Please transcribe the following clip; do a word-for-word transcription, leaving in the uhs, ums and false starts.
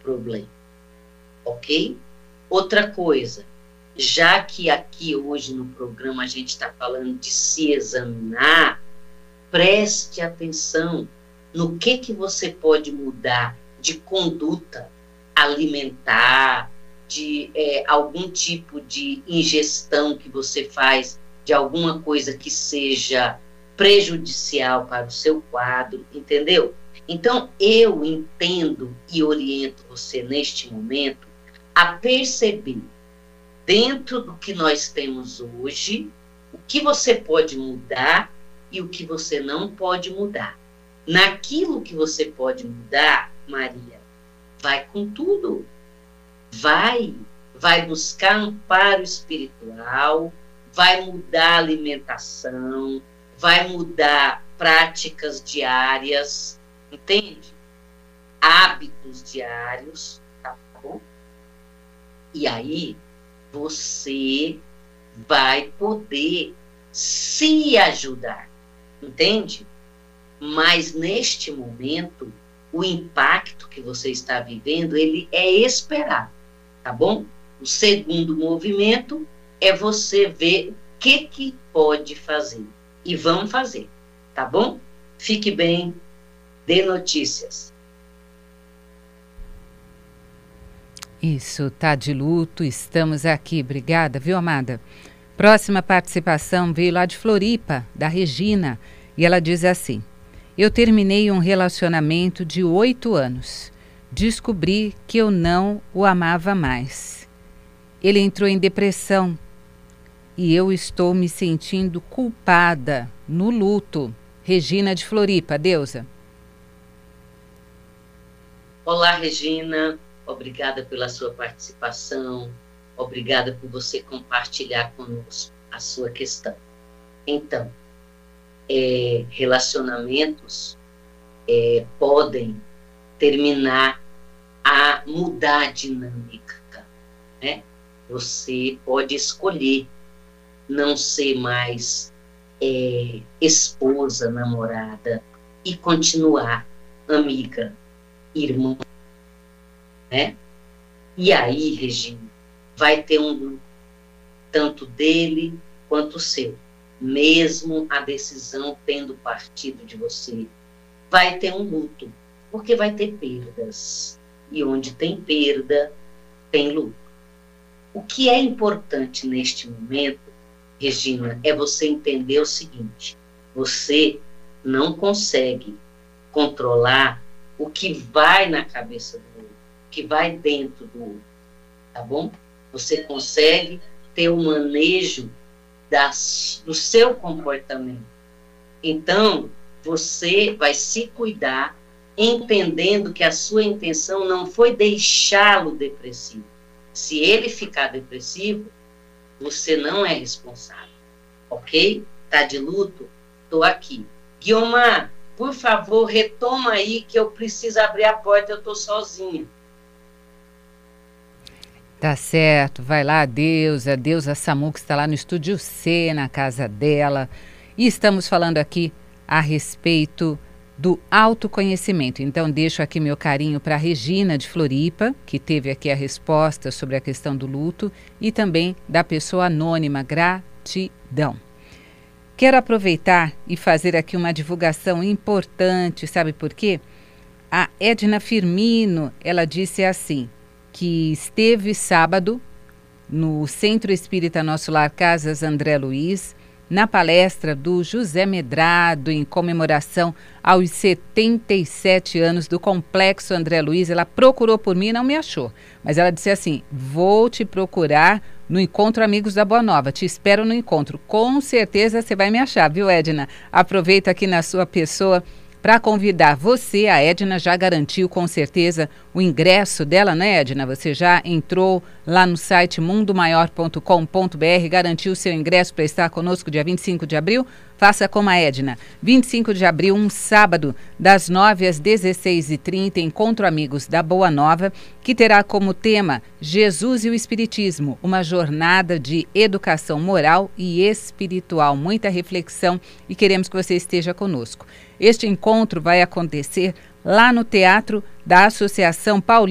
problema, ok? Outra coisa, já que aqui hoje no programa a gente está falando de se examinar, preste atenção no que, que você pode mudar de conduta alimentar, de é, algum tipo de ingestão que você faz, de alguma coisa que seja prejudicial para o seu quadro, entendeu? Então, eu entendo e oriento você neste momento a perceber, dentro do que nós temos hoje, o que você pode mudar e o que você não pode mudar. Naquilo que você pode mudar, Maria, vai com tudo. Vai, vai buscar amparo espiritual, vai mudar a alimentação, vai mudar práticas diárias, entende? Hábitos diários, tá bom? E aí, você vai poder se ajudar, entende? Mas neste momento, o impacto que você está vivendo, ele é esperado, tá bom? O segundo movimento é você ver o que que pode fazer. E vamos fazer, tá bom? Fique bem, dê notícias. Isso, tá de luto, estamos aqui. Obrigada, viu, amada? Próxima participação veio lá de Floripa, da Regina, e ela diz assim: eu terminei um relacionamento de oito anos. Descobri que eu não o amava mais. Ele entrou em depressão e eu estou me sentindo culpada, no luto. Regina de Floripa, Deusa. Olá, Regina. Obrigada pela sua participação. Obrigada por você compartilhar conosco a sua questão. Então, É, relacionamentos é, podem terminar a mudar a dinâmica, né? Você pode escolher não ser mais é, esposa, namorada e continuar amiga, irmã, né? E aí, Regina, vai ter um grupo, tanto dele quanto o seu. Mesmo a decisão tendo partido de você, vai ter um luto, porque vai ter perdas. E onde tem perda, tem luto. O que é importante neste momento, Regina, é você entender o seguinte: você não consegue controlar o que vai na cabeça do outro, o que vai dentro do outro, tá bom? Você consegue ter o manejo Das, do seu comportamento. Então, você vai se cuidar, entendendo que a sua intenção não foi deixá-lo depressivo. Se ele ficar depressivo, você não é responsável, ok? Tá de luto? Tô aqui. Guiomar, por favor, retoma aí que eu preciso abrir a porta, eu tô sozinha. Tá certo, vai lá, Deusa, Deusa Samu, que está lá no Estúdio C, na casa dela. E estamos falando aqui a respeito do autoconhecimento. Então, deixo aqui meu carinho para a Regina de Floripa, que teve aqui a resposta sobre a questão do luto, e também da pessoa anônima, gratidão. Quero aproveitar e fazer aqui uma divulgação importante, sabe por quê? A Edna Firmino, ela disse assim: que esteve sábado no Centro Espírita Nosso Lar Casas André Luiz, na palestra do José Medrado, em comemoração aos setenta e sete anos do Complexo André Luiz. Ela procurou por mim e não me achou, mas ela disse assim: vou te procurar no Encontro Amigos da Boa Nova, te espero no encontro. Com certeza você vai me achar, viu, Edna? Aproveita aqui na sua pessoa para convidar você. A Edna já garantiu com certeza o ingresso dela, né, Edna? Você já entrou lá no site mundo maior ponto com ponto br, garantiu o seu ingresso para estar conosco dia vinte e cinco de abril? Faça como a Edna. vinte e cinco de abril, um sábado, das nove às dezesseis e trinta, Encontro Amigos da Boa Nova, que terá como tema Jesus e o Espiritismo, uma jornada de educação moral e espiritual. Muita reflexão e queremos que você esteja conosco. Este encontro vai acontecer lá no Teatro da Associação Paulista